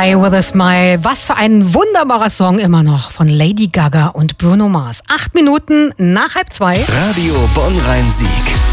Die with a Smile. Was für ein wunderbarer Song immer noch von Lady Gaga und Bruno Mars. 8 Minuten nach 1:30. Radio Bonn-Rhein-Sieg.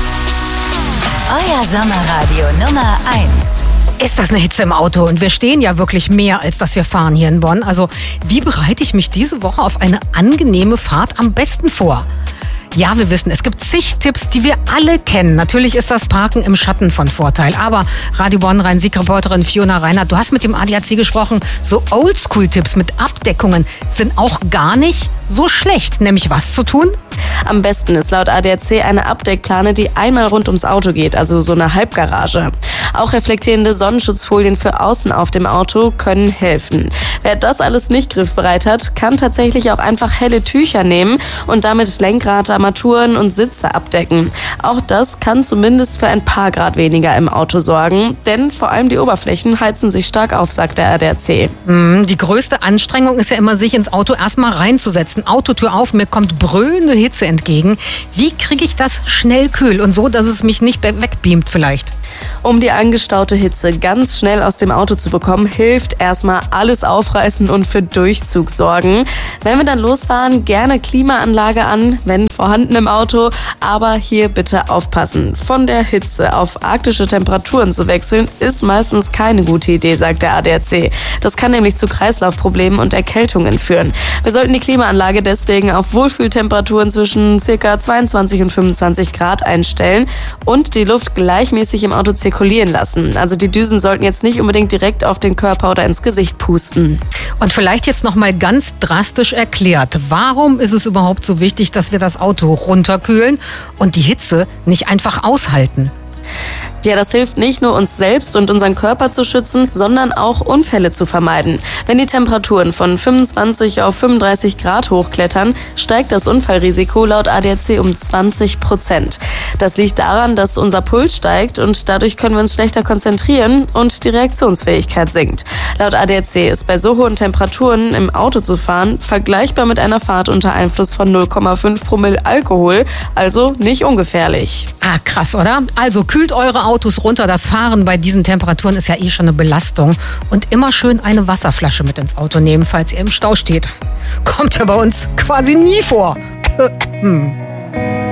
Euer Sommerradio Nummer 1. Ist das eine Hitze im Auto? Und wir stehen ja wirklich mehr, als dass wir fahren hier in Bonn. Also, wie bereite ich mich diese Woche auf eine angenehme Fahrt am besten vor? Ja, wir wissen, es gibt zig Tipps, die wir alle kennen. Natürlich ist das Parken im Schatten von Vorteil. Aber Radio Bonn-Rhein-Sieg-Reporterin Fiona Reinhardt, du hast mit dem ADAC gesprochen. So Oldschool-Tipps mit Abdeckungen sind auch gar nicht so schlecht. Nämlich was zu tun? Am besten ist laut ADAC eine Abdeckplane, die einmal rund ums Auto geht, also so eine Halbgarage. Auch reflektierende Sonnenschutzfolien für außen auf dem Auto können helfen. Wer das alles nicht griffbereit hat, kann tatsächlich auch einfach helle Tücher nehmen und damit Lenkrad, Armaturen und Sitze abdecken. Auch das kann zumindest für ein paar Grad weniger im Auto sorgen, denn vor allem die Oberflächen heizen sich stark auf, sagt der ADAC. Die größte Anstrengung ist ja immer, sich ins Auto erstmal reinzusetzen. Autotür auf, mir kommt brüllende Hitze entgegen. Wie kriege ich das schnell kühl und so, dass es mich nicht wegbeamt vielleicht? Um die angestaute Hitze ganz schnell aus dem Auto zu bekommen, hilft erstmal alles aufreißen und für Durchzug sorgen. Wenn wir dann losfahren, gerne Klimaanlage an, wenn vorhanden im Auto, aber hier bitte aufpassen. Von der Hitze auf arktische Temperaturen zu wechseln, ist meistens keine gute Idee, sagt der ADAC. Das kann nämlich zu Kreislaufproblemen und Erkältungen führen. Wir sollten die Klimaanlage deswegen auf Wohlfühltemperaturen zwischen ca. 22 und 25 Grad einstellen und die Luft gleichmäßig im Auto zirkulieren lassen. Also die Düsen sollten jetzt nicht unbedingt direkt auf den Körper oder ins Gesicht pusten. Und vielleicht jetzt noch mal ganz drastisch erklärt, warum ist es überhaupt so wichtig, dass wir das Auto runterkühlen und die Hitze nicht einfach aushalten? Ja, das hilft nicht nur uns selbst und unseren Körper zu schützen, sondern auch Unfälle zu vermeiden. Wenn die Temperaturen von 25 auf 35 Grad hochklettern, steigt das Unfallrisiko laut ADAC um 20%. Das liegt daran, dass unser Puls steigt und dadurch können wir uns schlechter konzentrieren und die Reaktionsfähigkeit sinkt. Laut ADAC ist bei so hohen Temperaturen im Auto zu fahren vergleichbar mit einer Fahrt unter Einfluss von 0,5 Promille Alkohol, also nicht ungefährlich. Ah, krass, oder? Also kühlt eure Autos runter. Das Fahren bei diesen Temperaturen ist ja eh schon eine Belastung. Und immer schön eine Wasserflasche mit ins Auto nehmen, falls ihr im Stau steht. Kommt ja bei uns quasi nie vor.